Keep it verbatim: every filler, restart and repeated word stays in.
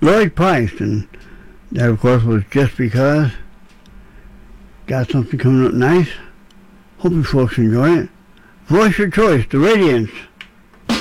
Lloyd Price, and that of course was Just Because. Got something coming up nice. Hope you folks enjoy it. Voice your choice, The Radiance.